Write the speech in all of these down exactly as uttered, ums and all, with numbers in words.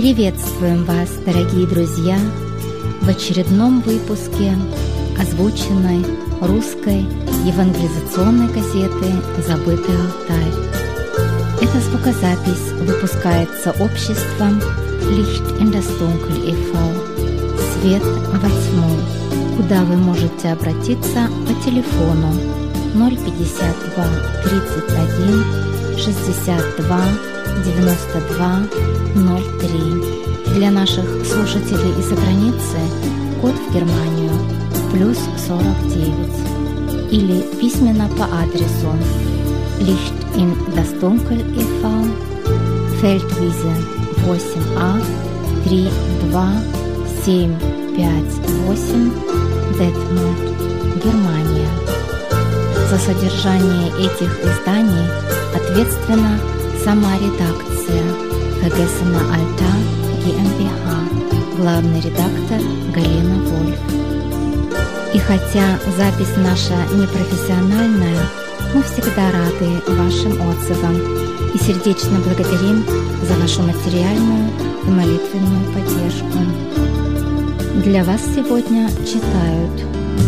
Приветствуем вас, дорогие друзья, в очередном выпуске озвученной русской евангелизационной газеты «Забытый Алтай». Эта звукозапись выпускается обществом «Licht in das Dunkel и эф «Свет во тьму», куда вы можете обратиться по телефону ноль пятьдесят два тридцать один шестьдесят два девяносто два ноль три. Для наших слушателей из-за границы код в Германию плюс сорок девять или письменно по адресу Licht in das Dunkel эф Feldwiese восемь А три два семь пять восемь Детмольд, Германия. За содержание этих изданий ответственна сама редакция Vergessener Altar GmbH, главный редактор Галина Вольф. И хотя запись наша непрофессиональная, мы всегда рады вашим отзывам и сердечно благодарим за вашу материальную и молитвенную поддержку. Для вас сегодня читают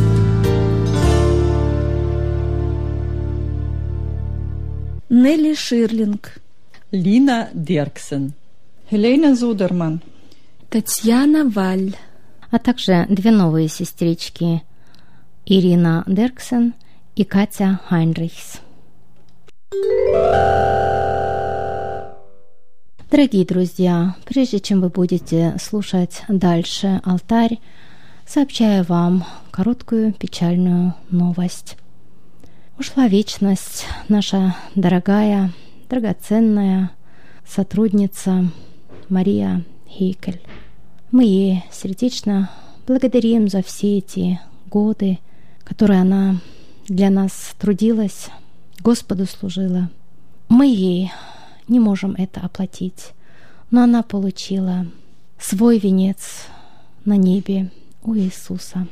Нелли Ширлинг, Лина Дерксен, Helena Зудерман, Татьяна Валь, а также две новые сестрички Ирина Дерксен и Катя Хайнрихс. Дорогие друзья, прежде чем вы будете слушать дальше алтарь, сообщаю вам короткую печальную новость. Ушла в вечность наша дорогая, драгоценная сотрудница Мария Хейкель. Мы ей сердечно благодарим за все эти годы, которые она для нас трудилась, Господу служила. Мы ей не можем это оплатить, но она получила свой венец на небе у Иисуса.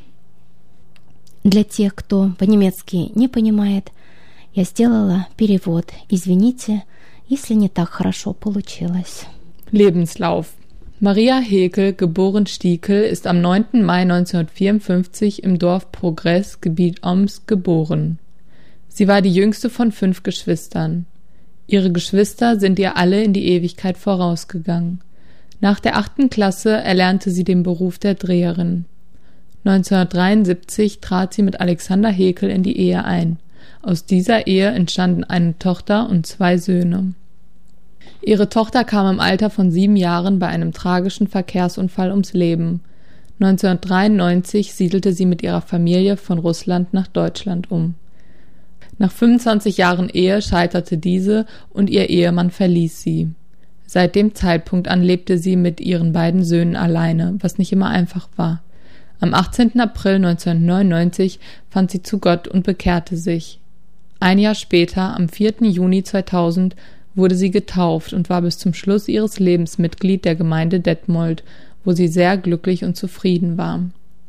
Для тех, кто по-немецки не понимает, я сделала перевод. Извините, если не так хорошо получилось. Lebenslauf. Maria Hekel, geboren Stiekel, ist am neunten Mai neunzehnhundertvierundfünfzig im Dorf Progress, Gebiet Omsk, geboren. Sie war die jüngste von fünf Geschwistern. Ihre Geschwister sind ihr alle in die Ewigkeit vorausgegangen. Nach der achten Klasse erlernte sie den Beruf der Dreherin. neunzehnhundertdreiundsiebzig trat sie mit Alexander Hekel in die Ehe ein. Aus dieser Ehe entstanden eine Tochter und zwei Söhne. Ihre Tochter kam im Alter von sieben Jahren bei einem tragischen Verkehrsunfall ums Leben. neunzehnhundertdreiundneunzig siedelte sie mit ihrer Familie von Russland nach Deutschland um. Nach fünfundzwanzig Jahren Ehe scheiterte diese und ihr Ehemann verließ sie. Seit dem Zeitpunkt an lebte sie mit ihren beiden Söhnen alleine, was nicht immer einfach war. Am achtzehnten April neunzehnhundertneunundneunzig fand sie zu Gott und bekehrte sich. Ein Jahr später, am vierten Juni zweitausend, wurde sie getauft und war bis zum Schluss ihres Lebens Mitglied der Gemeinde Detmold, wo sie sehr glücklich und zufrieden war.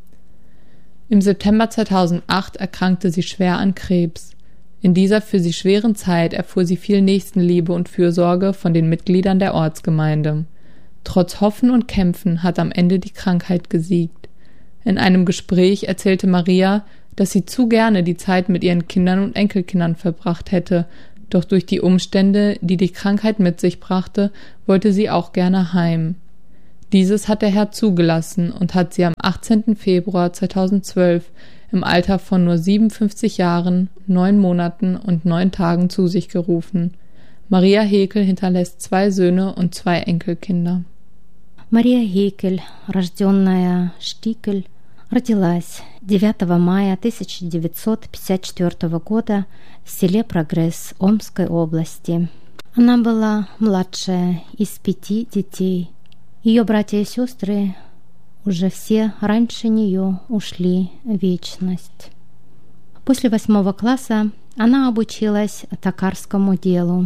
Im September zweitausendacht erkrankte sie schwer an Krebs. In dieser für sie schweren Zeit erfuhr sie viel Nächstenliebe und Fürsorge von den Mitgliedern der Ortsgemeinde. Trotz Hoffen und Kämpfen hat am Ende die Krankheit gesiegt. In einem Gespräch erzählte Maria, dass sie zu gerne die Zeit mit ihren Kindern und Enkelkindern verbracht hätte, doch durch die Umstände, die die Krankheit mit sich brachte, wollte sie auch gerne heim. Dieses hat der Herr zugelassen und hat sie am achtzehnten Februar zweitausendzwölf im Alter von nur siebenundfünfzig Jahren, neun Monaten und neun Tagen zu sich gerufen. Maria Hekel hinterlässt zwei Söhne und zwei Enkelkinder. Мария Хейкель, рожденная Штикель, родилась девятого мая тысяча девятьсот пятьдесят четвёртого года в селе Прогресс Омской области. Она была младшая из пяти детей. Ее братья и сестры уже все раньше нее ушли в вечность. После восьмого класса она обучилась токарскому делу.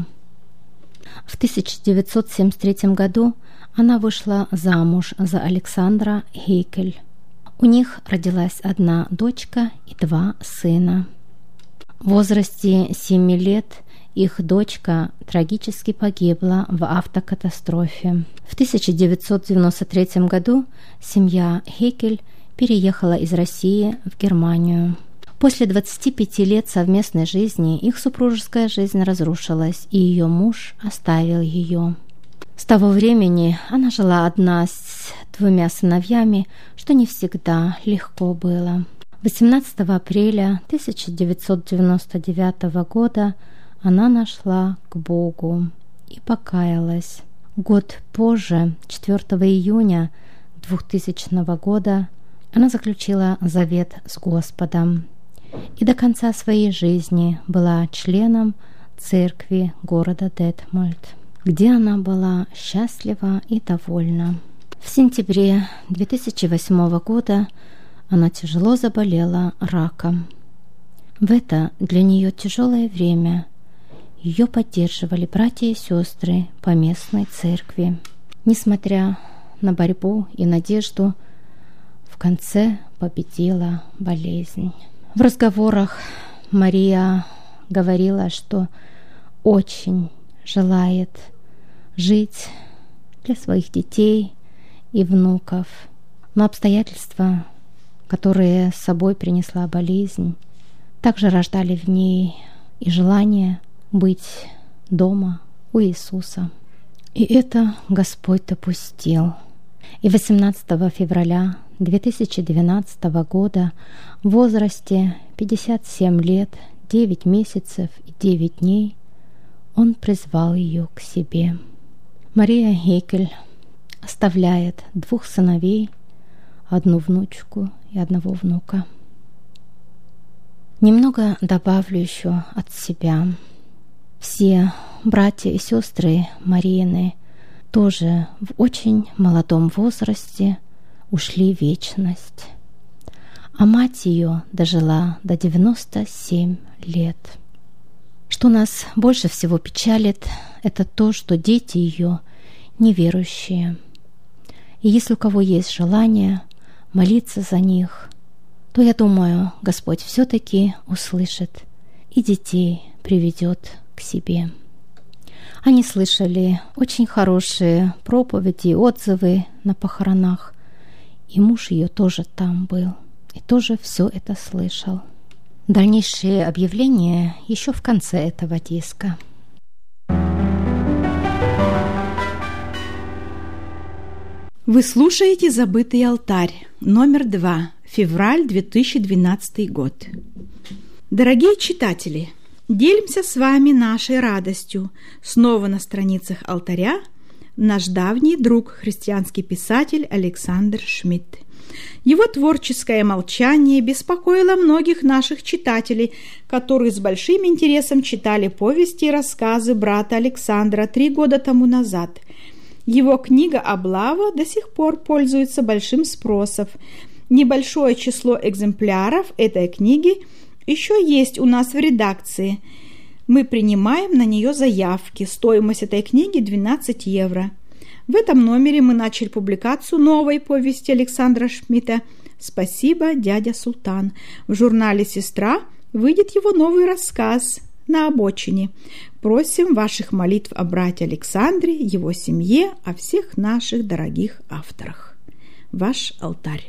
В тысяча девятьсот семьдесят третьем году она вышла замуж за Александра Хейкель. У них родилась одна дочка и два сына. В возрасте семи лет Их дочка трагически погибла в автокатастрофе. В тысяча девятьсот девяносто третьем году семья Хекель переехала из России в Германию. После двадцати пяти лет совместной жизни их супружеская жизнь разрушилась, и ее муж оставил ее. С того времени она жила одна с двумя сыновьями, что не всегда легко было. восемнадцатого апреля тысяча девятьсот девяносто девятого года она нашла к Богу и покаялась. Год позже, четвёртого июня двухтысячного года, она заключила завет с Господом и до конца своей жизни была членом церкви города Детмольд, где она была счастлива и довольна. В сентябре две тысячи восьмого года она тяжело заболела раком. В это для нее тяжелое время ее поддерживали братья и сестры по местной церкви. Несмотря на борьбу и надежду, в конце победила болезнь. В разговорах Мария говорила, что очень желает жить для своих детей и внуков, но обстоятельства, которые с собой принесла болезнь, также рождали в ней и желание быть дома у Иисуса. И это Господь допустил. И восемнадцатого февраля две тысячи двенадцатого года в возрасте пятьдесят семь лет, девять месяцев и девять дней Он призвал ее к себе. Мария Хекель оставляет двух сыновей, одну внучку и одного внука. Немного добавлю еще от себя. Все братья и сестры Марины тоже в очень молодом возрасте ушли в вечность, а мать ее дожила до девяноста семи лет. Что нас больше всего печалит, это то, что дети ее неверующие. И если у кого есть желание молиться за них, то, я думаю, Господь все-таки услышит и детей приведет к себе. Они слышали очень хорошие проповеди, отзывы на похоронах, и муж ее тоже там был, и тоже все это слышал. Дальнейшие объявления еще в конце этого диска. Вы слушаете «Забытый алтарь», номер два, февраль две тысячи двенадцатый год. Дорогие читатели, делимся с вами нашей радостью. Снова на страницах алтаря наш давний друг, христианский писатель Александр Шмидт. Его творческое молчание беспокоило многих наших читателей, которые с большим интересом читали повести и рассказы брата Александра три года тому назад. Его книга «Облава» до сих пор пользуется большим спросом. Небольшое число экземпляров этой книги еще есть у нас в редакции. Мы принимаем на нее заявки. Стоимость этой книги двенадцать евро. В этом номере мы начали публикацию новой повести Александра Шмидта «Спасибо, дядя Султан». В журнале «Сестра» выйдет его новый рассказ «На обочине». Просим ваших молитв о брате Александре, его семье, о всех наших дорогих авторах. Ваш алтарь.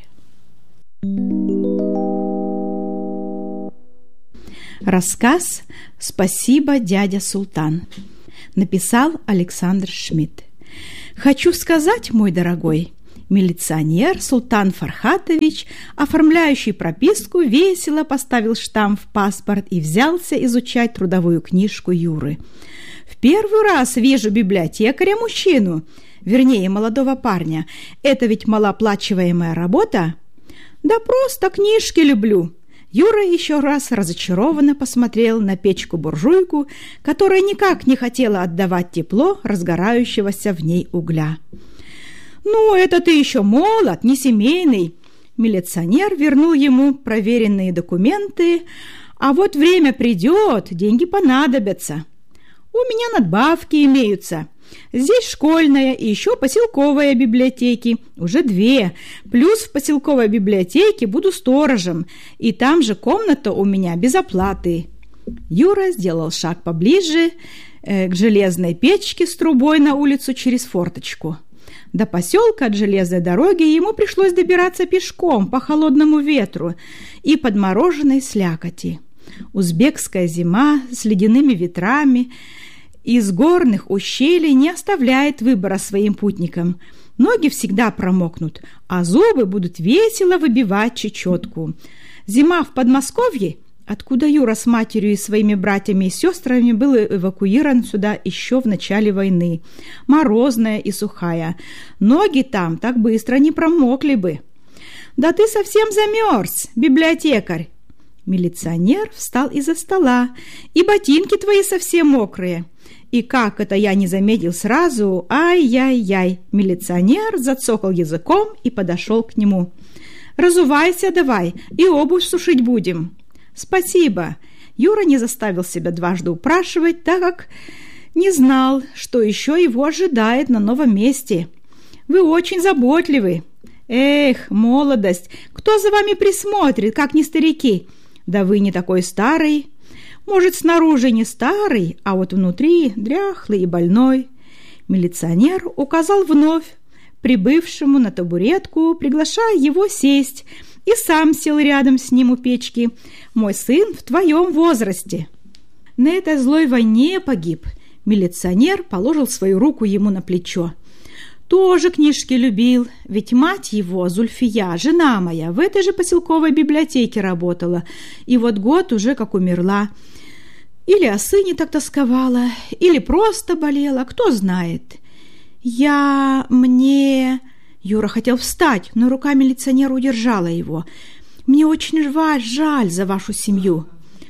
Рассказ «Спасибо, дядя Султан» написал Александр Шмидт. Хочу сказать, мой дорогой, милиционер Султан Фархатович, оформляющий прописку, весело поставил штамп в паспорт и взялся изучать трудовую книжку Юры. В первый раз вижу библиотекаря-мужчину, вернее, молодого парня. Это ведь малооплачиваемая работа? Да просто книжки люблю. Юра еще раз разочарованно посмотрел на печку-буржуйку, которая никак не хотела отдавать тепло разгорающегося в ней угля. «Ну, это ты еще молод, не семейный». Милиционер вернул ему проверенные документы. «А вот время придет, деньги понадобятся. У меня надбавки имеются. Здесь школьная и еще поселковая библиотеки, уже две. Плюс в поселковой библиотеке буду сторожем, и там же комната у меня без оплаты. Юра сделал шаг поближе э, к железной печке с трубой на улицу через форточку. До поселка от железной дороги ему пришлось добираться пешком по холодному ветру и подмороженной слякоти. Узбекская зима с ледяными ветрами из горных ущелий не оставляет выбора своим путникам. Ноги всегда промокнут, а зубы будут весело выбивать чечетку. Зима в Подмосковье, откуда Юра с матерью и своими братьями и сестрами был эвакуирован сюда еще в начале войны, морозная и сухая. Ноги там так быстро не промокли бы. «Да ты совсем замерз, библиотекарь!» Милиционер встал из-за стола. «И ботинки твои совсем мокрые!» И как это я не заметил сразу, ай-яй-яй! Милиционер зацокал языком и подошел к нему. «Разувайся давай, и обувь сушить будем». «Спасибо». Юра не заставил себя дважды упрашивать, так как не знал, что еще его ожидает на новом месте. «Вы очень заботливы». «Эх, молодость, кто за вами присмотрит, как не старики? Да вы не такой старый». «Может, снаружи не старый, а вот внутри дряхлый и больной». Милиционер указал вновь прибывшему на табуретку, приглашая его сесть, и сам сел рядом с ним у печки. «Мой сын в твоем возрасте». На этой злой войне погиб. Милиционер положил свою руку ему на плечо. «Тоже книжки любил, ведь мать его, Зульфия, жена моя, в этой же поселковой библиотеке работала, и вот год уже как умерла. Или о сыне так тосковала, или просто болела, кто знает. Я... мне...» Юра хотел встать, но рука милиционера удержала его. «Мне очень жаль, жаль за вашу семью».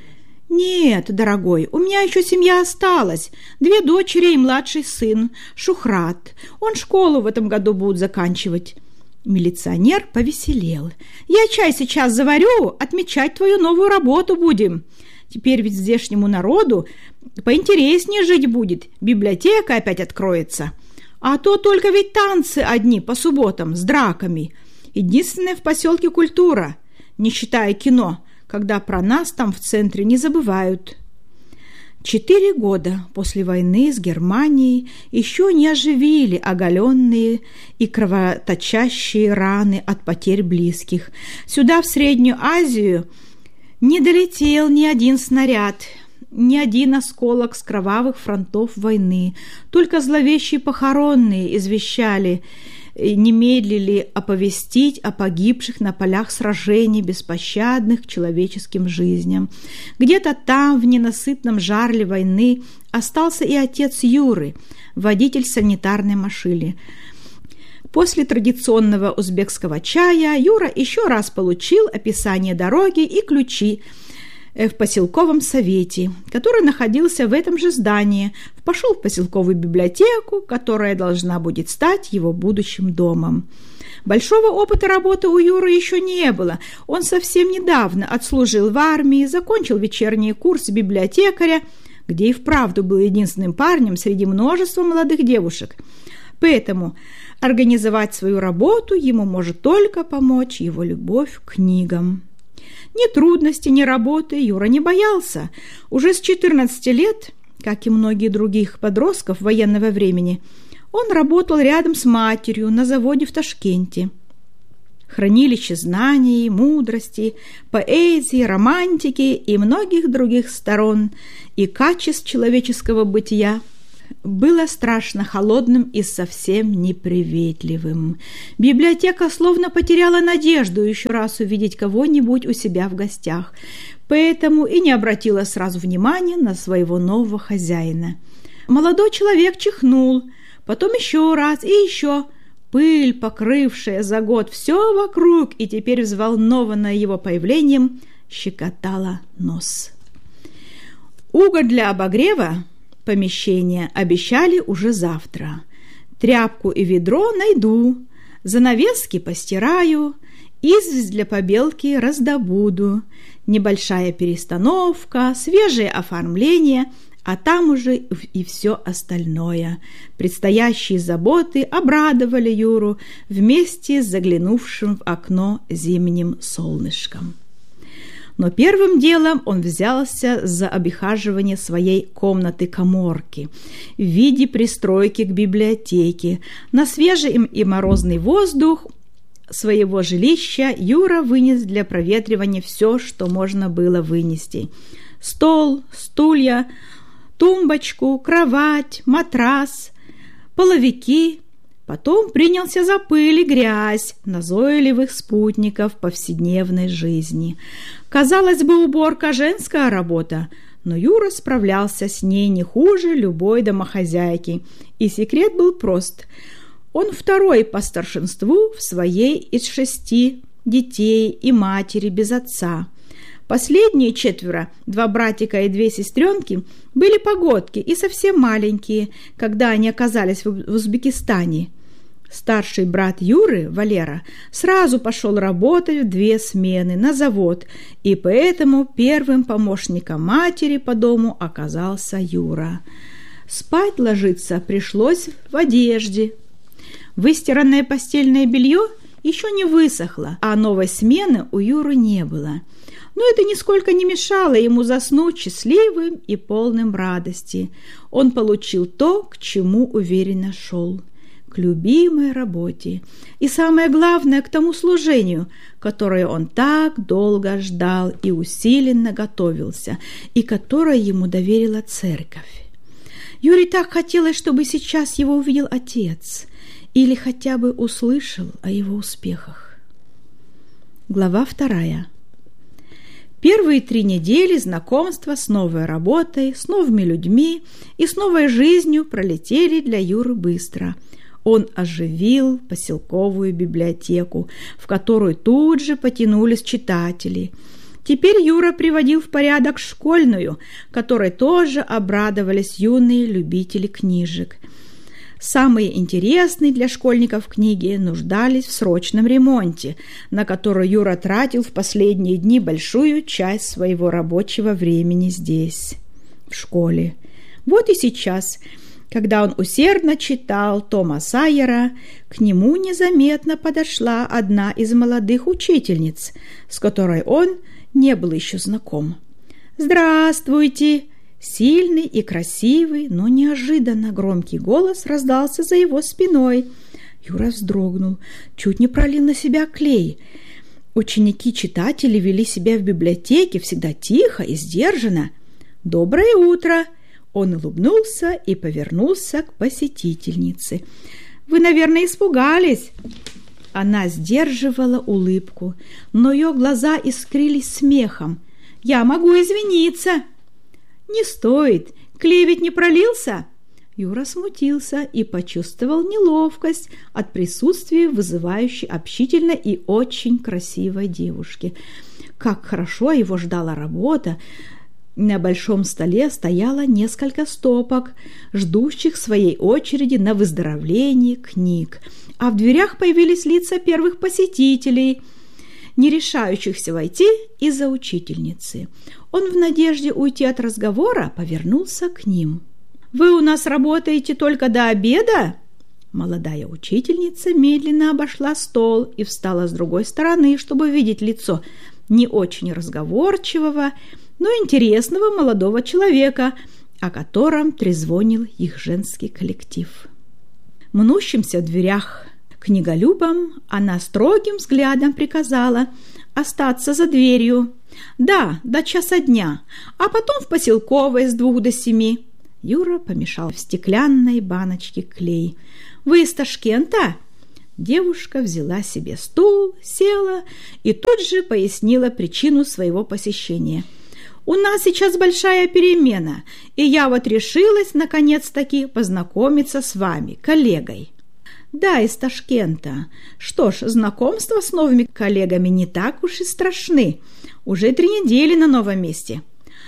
«Нет, дорогой, у меня еще семья осталась. Две дочери и младший сын, Шухрат. Он школу в этом году будет заканчивать». Милиционер повеселел. «Я чай сейчас заварю, отмечать твою новую работу будем. Теперь ведь здешнему народу поинтереснее жить будет. Библиотека опять откроется. А то только ведь танцы одни по субботам с драками. Единственная в поселке культура, не считая кино, когда про нас там в центре не забывают». Четыре года после войны с Германией еще не оживили оголенные и кровоточащие раны от потерь близких. Сюда, в Среднюю Азию, не долетел ни один снаряд, ни один осколок с кровавых фронтов войны. Только зловещие похоронные извещали, не медлили оповестить о погибших на полях сражений, беспощадных человеческим жизням. Где-то там, в ненасытном жарле войны, остался и отец Юры, водитель санитарной машины. После традиционного узбекского чая Юра еще раз получил описание дороги и ключи в поселковом совете, который находился в этом же здании, пошел в поселковую библиотеку, которая должна будет стать его будущим домом. Большого опыта работы у Юры еще не было. Он совсем недавно отслужил в армии, закончил вечерний курс библиотекаря, где и вправду был единственным парнем среди множества молодых девушек. Поэтому организовать свою работу ему может только помочь его любовь к книгам. Ни трудностей, ни работы Юра не боялся. Уже с четырнадцати лет, как и многие других подростков военного времени, он работал рядом с матерью на заводе в Ташкенте. Хранилище знаний, мудрости, поэзии, романтики и многих других сторон и качеств человеческого бытия было страшно холодным и совсем неприветливым. Библиотека словно потеряла надежду еще раз увидеть кого-нибудь у себя в гостях, поэтому и не обратила сразу внимания на своего нового хозяина. Молодой человек чихнул, потом еще раз и еще. Пыль, покрывшая за год все вокруг и теперь взволнованная его появлением, щекотала нос. Уголь для обогрева помещения обещали уже завтра. Тряпку и ведро найду, занавески постираю, известь для побелки раздобуду. Небольшая перестановка, свежее оформление, а там уже и все остальное. Предстоящие заботы обрадовали Юру вместе с заглянувшим в окно зимним солнышком. Но первым делом он взялся за обихаживание своей комнаты-каморки в виде пристройки к библиотеке. На свежий и морозный воздух своего жилища Юра вынес для проветривания все, что можно было вынести. Стол, стулья, тумбочку, кровать, матрас, половики. Потом принялся за пыль и грязь назойливых спутников повседневной жизни. Казалось бы, уборка – женская работа, но Юра справлялся с ней не хуже любой домохозяйки. И секрет был прост. Он второй по старшинству в своей из шести детей и матери без отца. Последние четверо, два братика и две сестренки, были погодки и совсем маленькие, когда они оказались в Узбекистане. Старший брат Юры, Валера, сразу пошел работать в две смены на завод, и поэтому первым помощником матери по дому оказался Юра. Спать ложиться пришлось в одежде. Выстиранное постельное белье еще не высохло, а новой смены у Юры не было. Но это нисколько не мешало ему заснуть счастливым и полным радости. Он получил то, к чему уверенно шел. К любимой работе и, самое главное, к тому служению, которое он так долго ждал и усиленно готовился, и которое ему доверила церковь. Юре так хотелось, чтобы сейчас его увидел отец или хотя бы услышал о его успехах. Глава вторая. Первые три недели знакомства с новой работой, с новыми людьми и с новой жизнью пролетели для Юры быстро. Он оживил поселковую библиотеку, в которую тут же потянулись читатели. Теперь Юра приводил в порядок школьную, которой тоже обрадовались юные любители книжек. Самые интересные для школьников книги нуждались в срочном ремонте, на который Юра тратил в последние дни большую часть своего рабочего времени здесь, в школе. Вот и сейчас, когда он усердно читал Тома Сайера, к нему незаметно подошла одна из молодых учительниц, с которой он не был еще знаком. «Здравствуйте!» Сильный и красивый, но неожиданно громкий голос раздался за его спиной. Юра вздрогнул, чуть не пролил на себя клей. Ученики-читатели вели себя в библиотеке всегда тихо и сдержанно. «Доброе утро!» Он улыбнулся и повернулся к посетительнице. «Вы, наверное, испугались?» Она сдерживала улыбку, но ее глаза искрились смехом. «Я могу извиниться!» «Не стоит, клей ведь не пролился?» Юра смутился и почувствовал неловкость от присутствия вызывающей общительной и очень красивой девушки. Как хорошо его ждала работа! На большом столе стояло несколько стопок, ждущих своей очереди на выздоровление книг, а в дверях появились лица первых посетителей, не решающихся войти из-за учительницы. Он в надежде уйти от разговора повернулся к ним. «Вы у нас работаете только до обеда?» Молодая учительница медленно обошла стол и встала с другой стороны, чтобы видеть лицо не очень разговорчивого, но интересного молодого человека, о котором трезвонил их женский коллектив. Мнущимся в дверях книголюбам она строгим взглядом приказала остаться за дверью. «Да, до часа дня, а потом в поселковой с двух до семи». Юра помешал в стеклянной баночке клей. «Вы из Ташкента?» Девушка взяла себе стул, села и тут же пояснила причину своего посещения. «У нас сейчас большая перемена, и я вот решилась наконец-таки познакомиться с вами, коллегой». «Да, из Ташкента. Что ж, знакомства с новыми коллегами не так уж и страшны. Уже три недели на новом месте.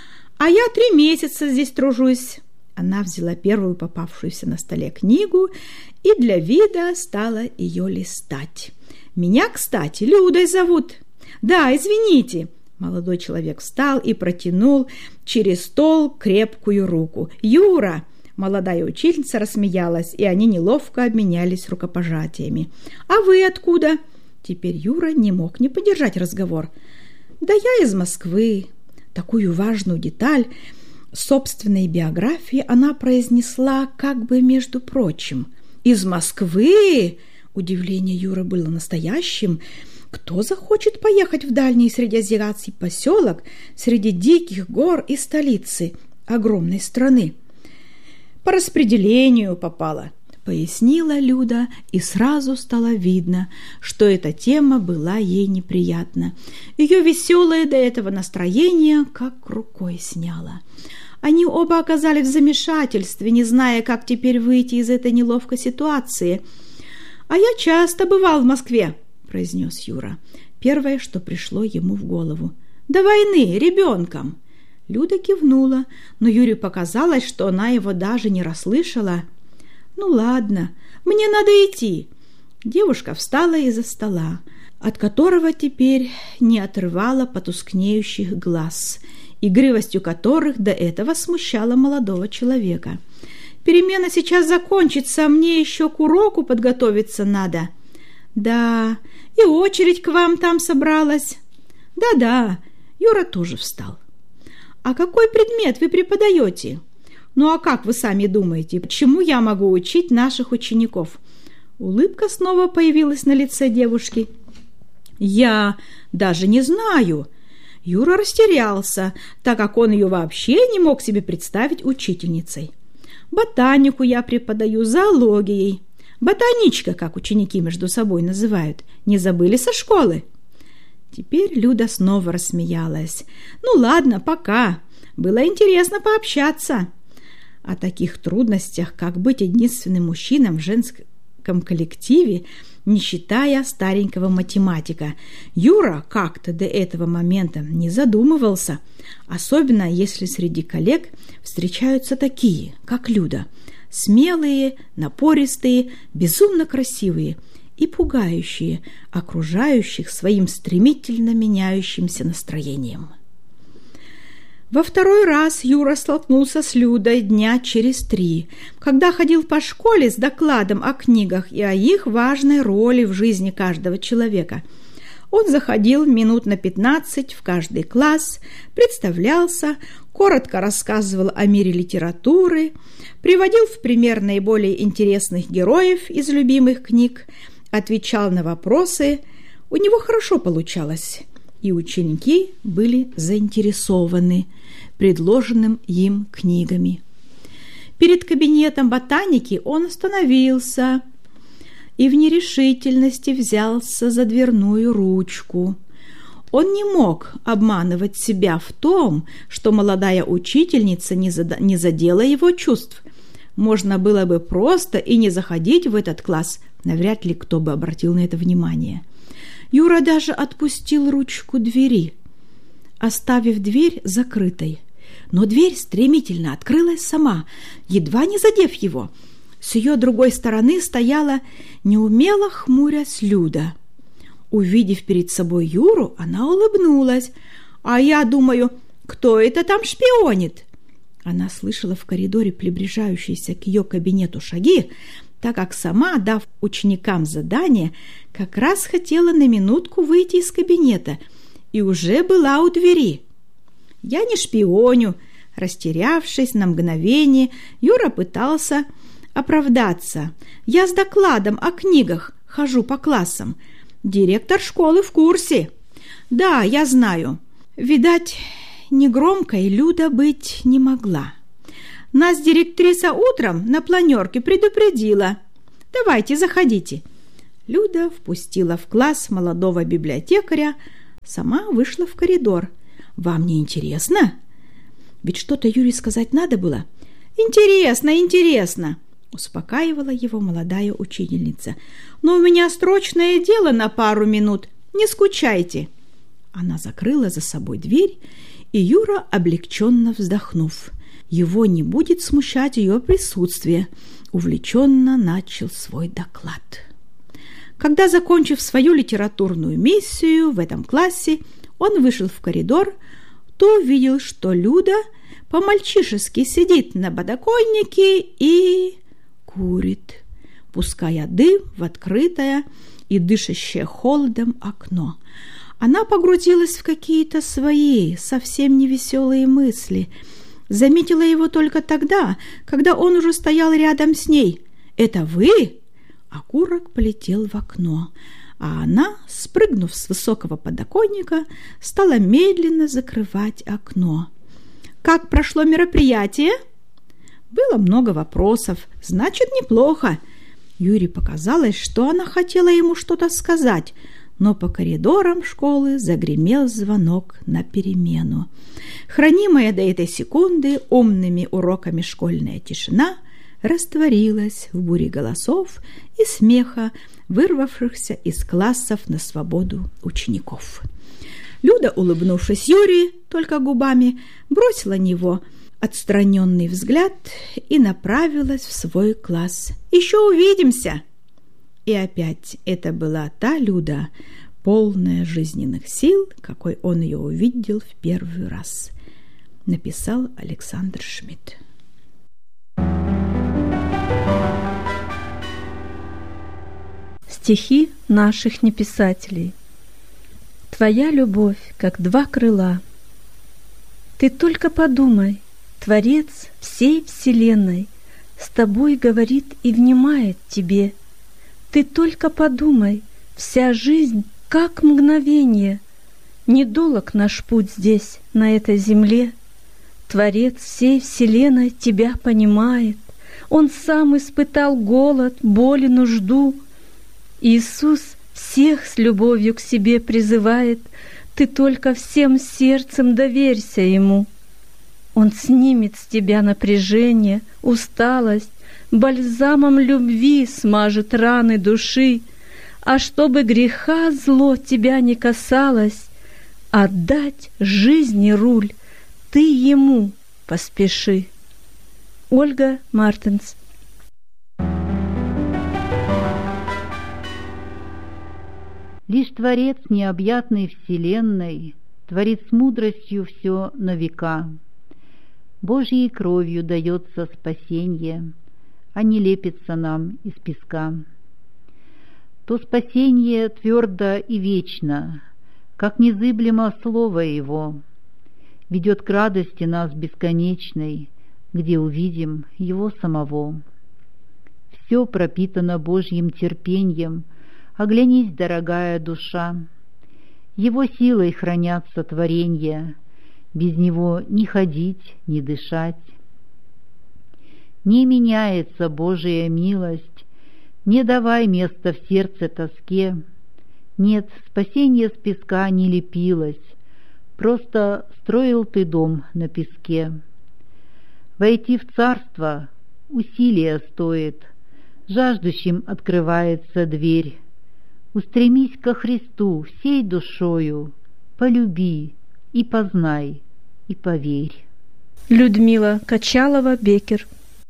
А я три месяца здесь тружусь». Она взяла первую попавшуюся на столе книгу и для вида стала ее листать. «Меня, кстати, Людой зовут». «Да, извините». Молодой человек встал и протянул через стол крепкую руку. «Юра!» Молодая учительница рассмеялась, и они неловко обменялись рукопожатиями. «А вы откуда?» Теперь Юра не мог не поддержать разговор. Да я из Москвы. Такую важную деталь собственной биографии она произнесла как бы между прочим. Из Москвы? Удивление Юры было настоящим. Кто захочет поехать в дальний среднеазиатский поселок среди диких гор и столицы огромной страны? По распределению попала, пояснила Люда, и сразу стало видно, что эта тема была ей неприятна. Ее веселое до этого настроение как рукой сняло. Они оба оказались в замешательстве, не зная, как теперь выйти из этой неловкой ситуации. «А я часто бывал в Москве», — произнес Юра. Первое, что пришло ему в голову. «До войны, ребенком». Люда кивнула, но Юрию показалось, что она его даже не расслышала. «Ну ладно, мне надо идти». Девушка встала из-за стола, от которого теперь не отрывала потускнеющих глаз, игривостью которых до этого смущала молодого человека. «Перемена сейчас закончится, мне еще к уроку подготовиться надо». «Да, и очередь к вам там собралась». «Да-да», Юра тоже встал. «А какой предмет вы преподаете? Ну а как вы сами думаете, почему я могу учить наших учеников?» Улыбка снова появилась на лице девушки. «Я даже не знаю». Юра растерялся, так как он ее вообще не мог себе представить учительницей. «Ботанику я преподаю, зоологией. Ботаничка, как ученики между собой называют. Не забыли со школы?» Теперь Люда снова рассмеялась. «Ну ладно, пока. Было интересно пообщаться». О таких трудностях, как быть единственным мужчиной в женском коллективе, не считая старенького математика, Юра как-то до этого момента не задумывался, особенно если среди коллег встречаются такие, как Люда, смелые, напористые, безумно красивые и пугающие окружающих своим стремительно меняющимся настроением. Во второй раз Юра столкнулся с Людой дня через три, когда ходил по школе с докладом о книгах и о их важной роли в жизни каждого человека. Он заходил минут на пятнадцать в каждый класс, представлялся, коротко рассказывал о мире литературы, приводил в пример наиболее интересных героев из любимых книг, отвечал на вопросы. У него хорошо получалось, и ученики были заинтересованы предложенным им книгами. Перед кабинетом ботаники он остановился и в нерешительности взялся за дверную ручку. Он не мог обманывать себя в том, что молодая учительница не задела его чувств. Можно было бы просто и не заходить в этот класс, навряд ли кто бы обратил на это внимание. Юра даже отпустил ручку двери, оставив дверь закрытой. Но дверь стремительно открылась сама, едва не задев его. С ее другой стороны стояла, неумело хмурясь, Люда. Увидев перед собой Юру, она улыбнулась. «А я думаю, кто это там шпионит?» Она слышала в коридоре приближающиеся к ее кабинету шаги, так как сама, дав ученикам задание, как раз хотела на минутку выйти из кабинета и уже была у двери. «Я не шпионю», — растерявшись на мгновение, Юра пытался оправдаться. «Я с докладом о книгах хожу по классам. Директор школы в курсе». «Да, я знаю». Видать, негромкой Люда быть не могла. «Нас директриса утром на планерке предупредила. Давайте, заходите». Люда впустила в класс молодого библиотекаря, сама вышла в коридор. «Вам не интересно?» Ведь что-то Юре сказать надо было. «Интересно, интересно», — успокаивала его молодая учительница. «Но у меня срочное дело на пару минут. Не скучайте». Она закрыла за собой дверь, и Юра, облегченно вздохнув, его не будет смущать ее присутствие, увлеченно начал свой доклад. Когда, закончив свою литературную миссию в этом классе, он вышел в коридор, то увидел, что Люда по-мальчишески сидит на подоконнике и курит, пуская дым в открытое и дышащее холодом окно. Она погрузилась в какие-то свои, совсем невеселые мысли. Заметила его только тогда, когда он уже стоял рядом с ней. «Это вы?» Окурок полетел в окно, а она, спрыгнув с высокого подоконника, стала медленно закрывать окно. «Как прошло мероприятие?» Было много вопросов. «Значит, неплохо». Юре показалось, что она хотела ему что-то сказать, но по коридорам школы загремел звонок на перемену. Хранимая до этой секунды умными уроками школьная тишина растворилась в буре голосов и смеха, вырвавшихся из классов на свободу учеников. Люда, улыбнувшись Юрию только губами, бросила на него отстраненный взгляд и направилась в свой класс. «Еще увидимся!» И опять это была та Люда, полная жизненных сил, какой он ее увидел в первый раз, написал Александр Шмидт. Стихи наших неписателей. Твоя любовь, как два крыла. Ты только подумай, Творец всей вселенной с тобой говорит и внимает тебе. Ты только подумай, вся жизнь как мгновение. Недолог наш путь здесь, на этой земле. Творец всей вселенной тебя понимает. Он сам испытал голод, боль и нужду. Иисус всех с любовью к себе призывает. Ты только всем сердцем доверься Ему. Он снимет с тебя напряжение, усталость, бальзамом любви смажет раны души, а чтобы греха зло тебя не касалось, отдать жизни руль ты Ему поспеши. Ольга Мартенс. Лишь Творец необъятной вселенной творит с мудростью все на века. Божьей кровью дается спасенье, а не лепится нам из песка. То спасение твердо и вечно, как незыблемо слово Его, ведет к радости нас бесконечной, где увидим Его самого. Все пропитано Божьим терпеньем, оглянись, дорогая душа, Его силой хранятся творенья, без Него ни ходить, ни дышать. Не меняется Божия милость, не давай места в сердце тоске. Нет, спасение с песка не лепилось, просто строил ты дом на песке. Войти в царство усилия стоит, жаждущим открывается дверь. Устремись ко Христу всей душою, полюби и познай, и поверь. Людмила Качалова-Беккер.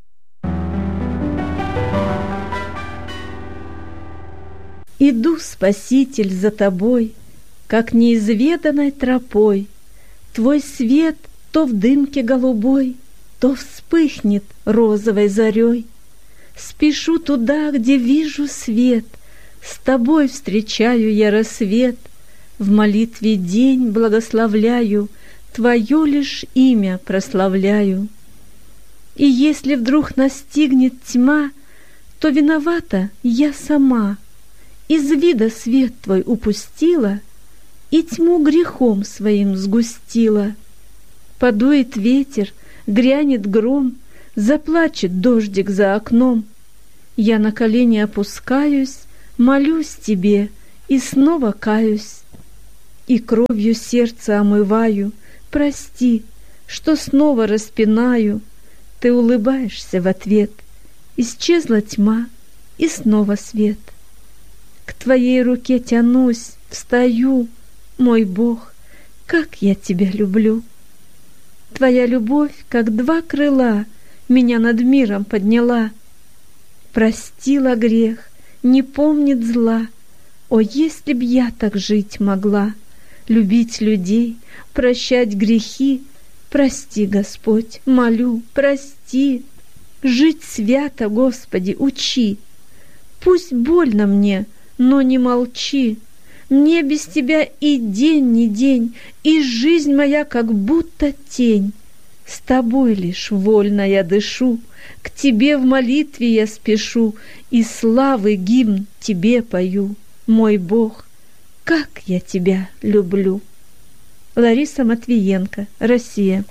Иду, Спаситель, за тобой, как неизведанной тропой. Твой свет то в дымке голубой, то вспыхнет розовой зарей. Спешу туда, где вижу свет, с тобой встречаю я рассвет. В молитве день благословляю, твое лишь имя прославляю. И если вдруг настигнет тьма, то виновата я сама. Из вида свет твой упустила и тьму грехом своим сгустила. Подует ветер, грянет гром, заплачет дождик за окном. Я на колени опускаюсь, молюсь тебе и снова каюсь. И кровью сердце омываю, прости, что снова распинаю. Ты улыбаешься в ответ, исчезла тьма и снова свет. К твоей руке тянусь, встаю, мой Бог, как я тебя люблю. Твоя любовь, как два крыла, меня над миром подняла. Простила грех, не помнит зла. О, если б я так жить могла, любить людей, прощать грехи. Прости, Господь, молю, прости. Жить свято, Господи, учи. Пусть больно мне, но не молчи. Мне без тебя и день не день, и жизнь моя как будто тень. С тобой лишь вольно я дышу, к тебе в молитве я спешу, и славы гимн тебе пою, мой Бог, как я тебя люблю. Лариса Матвиенко, Россия.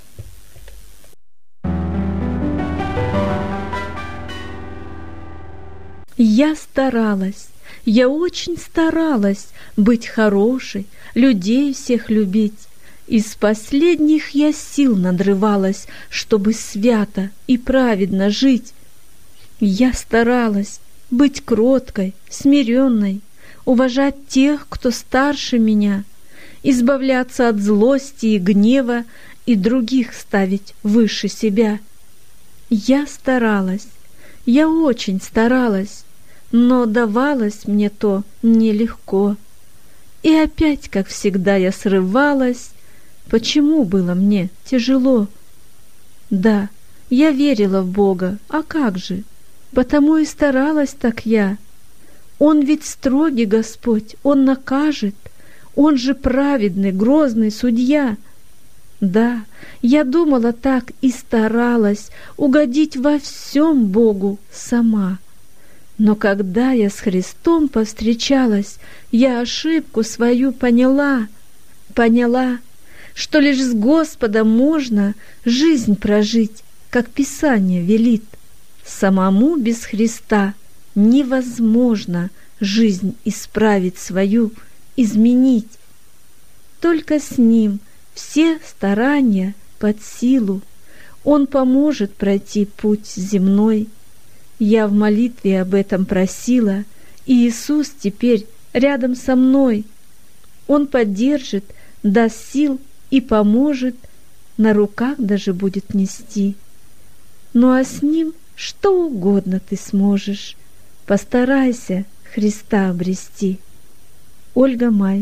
Я старалась, я очень старалась быть хорошей, людей всех любить. Из последних я сил надрывалась, чтобы свято и праведно жить. Я старалась быть кроткой, смиренной, уважать тех, кто старше меня, избавляться от злости и гнева и других ставить выше себя. Я старалась, я очень старалась, но давалось мне то нелегко. И опять, как всегда, я срывалась. Почему было мне тяжело? Да, я верила в Бога, а как же? Потому и старалась так я. Он ведь строгий Господь, Он накажет, Он же праведный, грозный судья. Да, я думала так и старалась угодить во всем Богу сама. Но когда я с Христом повстречалась, я ошибку свою поняла, поняла, что лишь с Господом можно жизнь прожить, как Писание велит. Самому без Христа невозможно жизнь исправить свою, изменить. Только с Ним все старания под силу. Он поможет пройти путь земной. Я в молитве об этом просила, и Иисус теперь рядом со мной. Он поддержит, даст сил и поможет, на руках даже будет нести. Ну а с Ним что угодно ты сможешь. Постарайся Христа обрести. Ольга Май.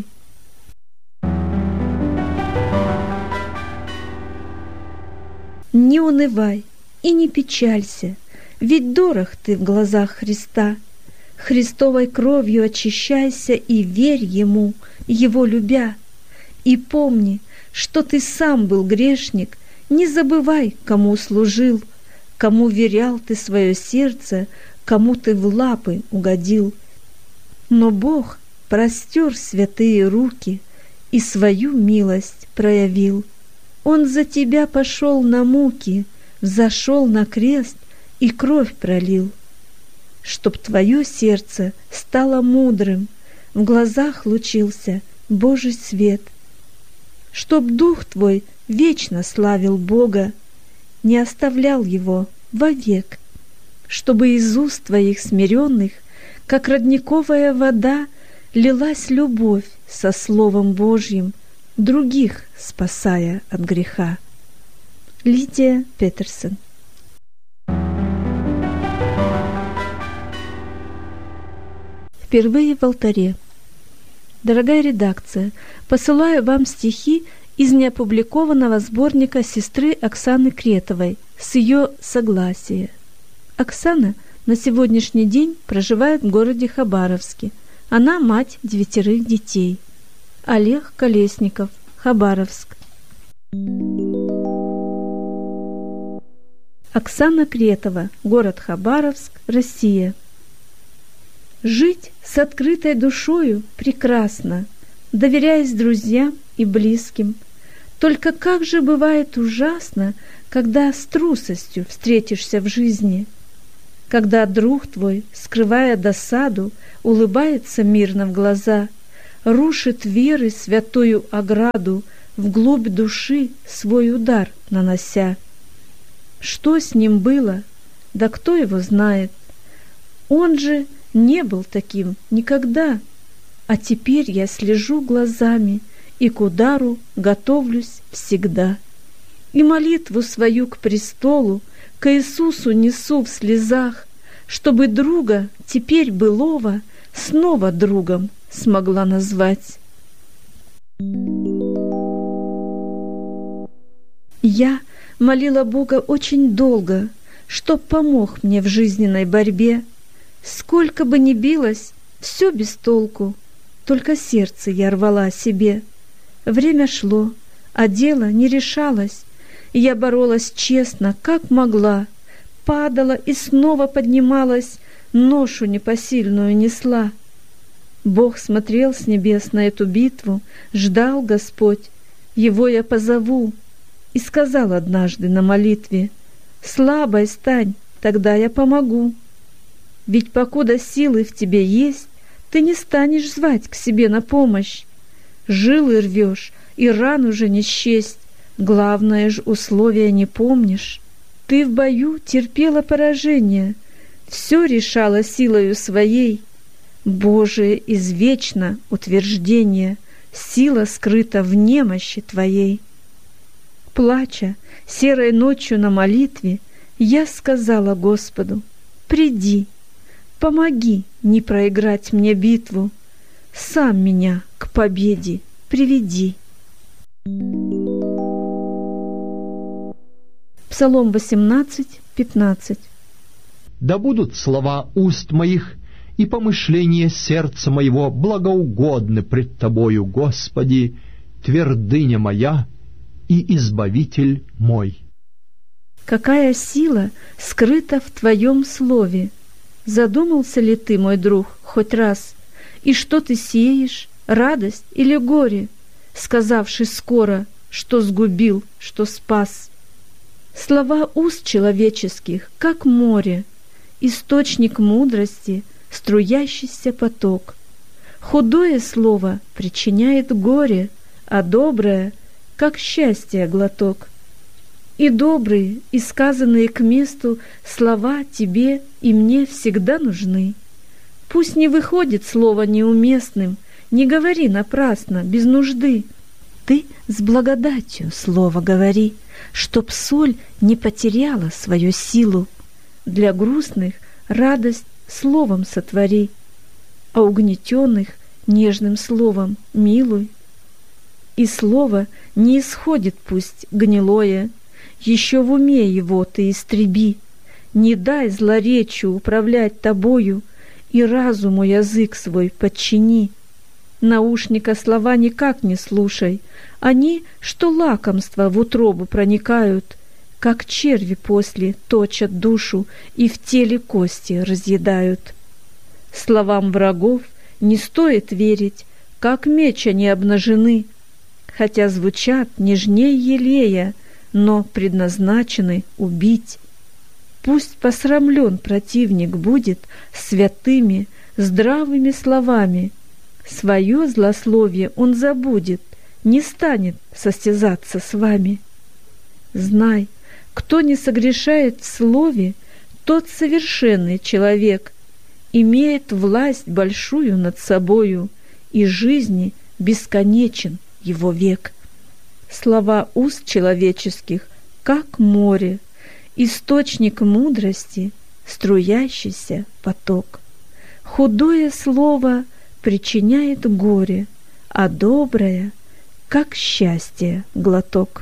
Не унывай и не печалься, ведь дорог ты в глазах Христа. Христовой кровью очищайся и верь Ему, Его любя. И помни, что ты сам был грешник, не забывай, кому служил, кому верял ты свое сердце, кому ты в лапы угодил. Но Бог простер святые руки и свою милость проявил. Он за тебя пошел на муки, взошел на крест и кровь пролил, чтоб твое сердце стало мудрым, в глазах лучился Божий свет, чтоб дух твой вечно славил Бога, не оставлял Его вовек, чтобы из уст твоих смиренных, как родниковая вода, лилась любовь со Словом Божьим, других спасая от греха. Лидия Петерсон. Впервые в алтаре. Дорогая редакция, посылаю вам стихи из неопубликованного сборника сестры Оксаны Кретовой с ее согласия. Оксана на сегодняшний день проживает в городе Хабаровске. Она мать девятерых детей. Олег Колесников, Хабаровск. Оксана Кретова, город Хабаровск, Россия. Жить с открытой душою прекрасно, доверяясь друзьям и близким. Только как же бывает ужасно, когда с трусостью встретишься в жизни, когда друг твой, скрывая досаду, улыбается мирно в глаза, рушит веры святую ограду, вглубь души свой удар нанося. Что с ним было? Да кто его знает? Он же не был таким никогда, а теперь я слежу глазами и к удару готовлюсь всегда. И молитву свою к престолу, к Иисусу несу в слезах, чтобы друга теперь былого снова другом смогла назвать. Я молила Бога очень долго, чтоб помог мне в жизненной борьбе. Сколько бы ни билась, все без толку. только сердце я рвала себе. Время шло, а дело не решалось. Я боролась честно, как могла, падала и снова поднималась, ношу непосильную несла. Бог смотрел с небес на эту битву, ждал Господь, Его я позову, и сказал однажды на молитве: «Слабой стань, тогда я помогу». Ведь покуда силы в тебе есть, ты не станешь звать к себе на помощь. Жилы рвешь, и ран уже не счесть, главное ж условия не помнишь. Ты в бою терпела поражение, все решала силою своей. Божие извечно утверждение, сила скрыта в немощи твоей. Плача серой ночью на молитве, я сказала Господу: «Приди, помоги не проиграть мне битву, сам меня к победе приведи». Псалом восемнадцать, пятнадцать. «Да будут слова уст моих и помышления сердца моего благоугодны пред Тобою, Господи, твердыня моя и избавитель мой». Какая сила скрыта в Твоем слове! Задумался ли ты, мой друг, хоть раз, и что ты сеешь, радость или горе, сказавши скоро, что сгубил, что спас? Слова уст человеческих, как море, источник мудрости, струящийся поток. Худое слово причиняет горе, а доброе, как счастье, глоток. И добрые, и сказанные к месту слова тебе и мне всегда нужны. Пусть не выходит слово неуместным, не говори напрасно, без нужды. Ты с благодатью слово говори, чтоб соль не потеряла свою силу. Для грустных радость словом сотвори, а угнетенных нежным словом милуй. И слово не исходит пусть гнилое, еще в уме его ты истреби. Не дай злоречию управлять тобою, и разуму язык свой подчини. Наушника слова никак не слушай, они, что лакомство в утробу проникают, как черви после точат душу и в теле кости разъедают. Словам врагов не стоит верить, как меч они обнажены, хотя звучат нежней елея, но предназначены убить. Пусть посрамлен противник будет святыми, здравыми словами. Свое злословие он забудет, не станет состязаться с вами. Знай, кто не согрешает в слове, тот совершенный человек, имеет власть большую над собою, и жизни бесконечен его век. Слова уст человеческих, как море, источник мудрости, струящийся поток. Худое слово причиняет горе, а доброе, как счастье, глоток.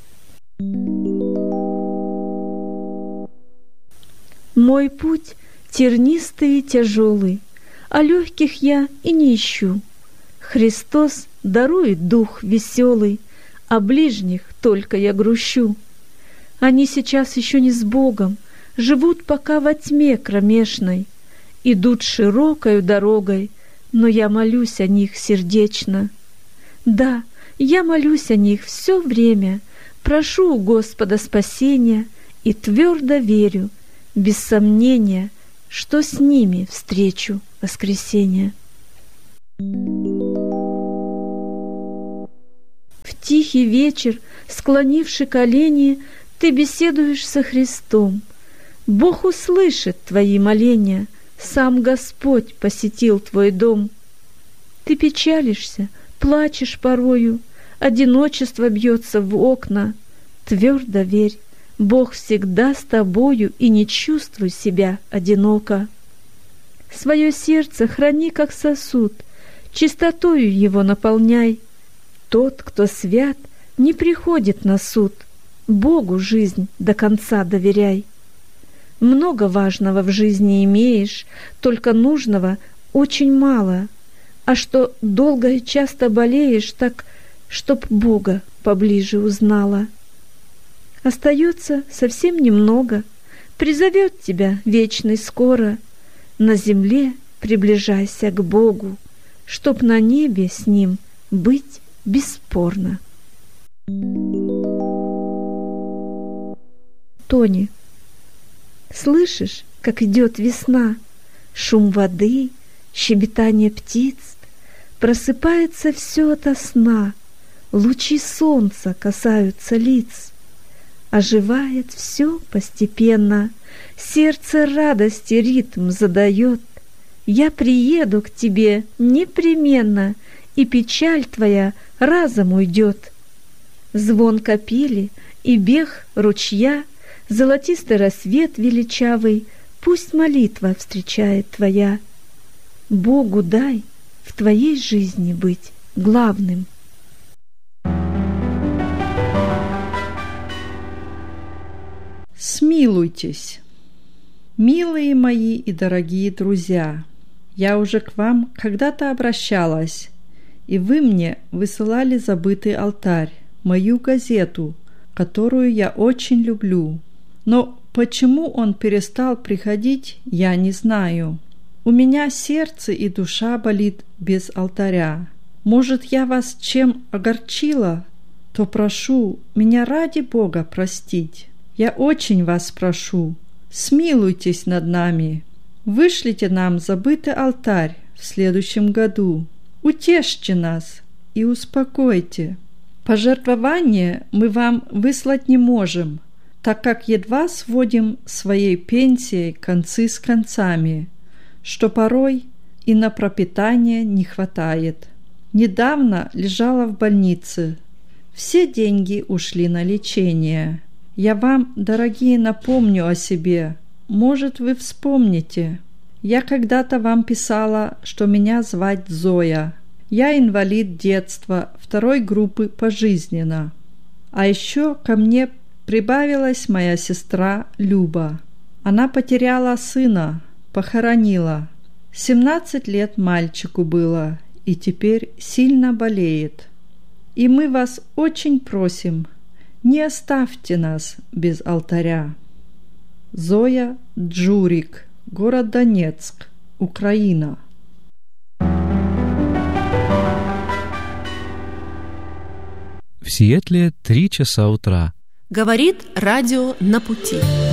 Мой путь тернистый и тяжелый, а легких я и не ищу. Христос дарует дух веселый, а ближних только я грущу. Они сейчас еще не с Богом, живут пока во тьме кромешной, идут широкою дорогой, но я молюсь о них сердечно. Да, я молюсь о них все время, прошу у Господа спасения и твердо верю, без сомнения, что с ними встречу воскресенье. В тихий вечер, склонивши колени, ты беседуешь со Христом. Бог услышит твои моления, сам Господь посетил твой дом. Ты печалишься, плачешь порою, одиночество бьется в окна. Твердо верь, Бог всегда с тобою, и не чувствуй себя одиноко. Свое сердце храни как сосуд, чистотою его наполняй. Тот, кто свят, не приходит на суд, Богу жизнь до конца доверяй. Много важного в жизни имеешь, только нужного очень мало. А что долго и часто болеешь, так, чтоб Бога поближе узнала. Остается совсем немного, призовет тебя вечный скоро. На земле приближайся к Богу, чтоб на небе с Ним быть бесспорно. Тони, слышишь, как идет весна, шум воды, щебетание птиц, просыпается все ото сна, лучи солнца касаются лиц, оживает все постепенно, сердце радости ритм задает. Я приеду к тебе непременно, и печаль твоя разом уйдет. Звон капели и бег ручья, золотистый рассвет величавый, пусть молитва встречает твоя. Богу дай в твоей жизни быть главным. Смилуйтесь, милые мои и дорогие друзья, я уже к вам когда-то обращалась, и вы мне высылали забытый алтарь, мою газету, которую я очень люблю. Но почему он перестал приходить, я не знаю. У меня сердце и душа болит без алтаря. Может, я вас чем огорчила, то прошу меня ради Бога простить. Я очень вас прошу, смилуйтесь над нами, вышлите нам забытый алтарь в следующем году, утешьте нас и успокойте. Пожертвование мы вам выслать не можем, так как едва сводим своей пенсией концы с концами, что порой и на пропитание не хватает. Недавно лежала в больнице, все деньги ушли на лечение. Я вам, дорогие, напомню о себе. Может, вы вспомните. Я когда-то вам писала, что меня звать Зоя. Я инвалид детства второй группы пожизненно. А еще ко мне прибавилась моя сестра Люба. Она потеряла сына, похоронила. семнадцать лет мальчику было, и теперь сильно болеет. И мы вас очень просим, не оставьте нас без алтаря. Зоя Джурик, город Донецк, Украина. В Сиэтле три часа утра. Говорит радио «На пути».